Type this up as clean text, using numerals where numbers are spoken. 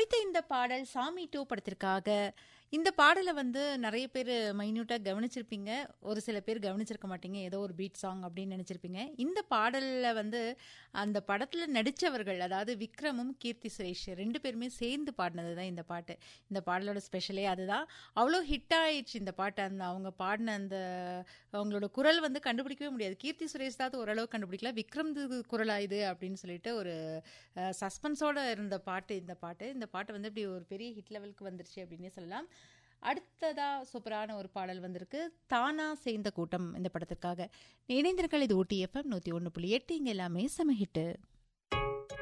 ஒலித்த இந்த பாடல் சாமி 2 படத்திற்காக. இந்த பாடலை நிறைய பேர் மைன்யூட்டாக கவனிச்சிருப்பீங்க, ஒரு சில பேர் கவனிச்சிருக்க மாட்டீங்க. ஏதோ ஒரு பீட் சாங் அப்படின்னு நினச்சிருப்பீங்க. இந்த பாடலில் அந்த படத்தில் நடித்தவர்கள், அதாவது விக்ரமும் கீர்த்தி சுரேஷ் 2 பேருமே சேர்ந்து பாடினது தான் இந்த பாட்டு. இந்த பாடலோட ஸ்பெஷலே அதுதான். அவ்வளோ ஹிட் ஆயிடுச்சு இந்த பாட்டு. அவங்க பாடின அவங்களோட குரல் கண்டுபிடிக்கவே முடியாது. கீர்த்தி சுரேஷ் தான் ஓரளவு கண்டுபிடிக்கல, விக்ரம் குரலா இது அப்படின்னு சொல்லிட்டு ஒரு சஸ்பென்ஸோட இருந்த பாட்டு இந்த பாட்டு. இந்த பாட்டு இப்படி ஒரு பெரிய ஹிட் லெவலுக்கு வந்துருச்சு அப்படின்னே சொல்லலாம். அடுத்ததா சூப்பரான ஒரு பாடல் வந்திருக்கு, தானா சேர்ந்த கூட்டம் இந்த படத்திற்காக. இணைந்திருங்கள், இது OTFM 101.8. இங்க எல்லாமே செம ஹிட்டு.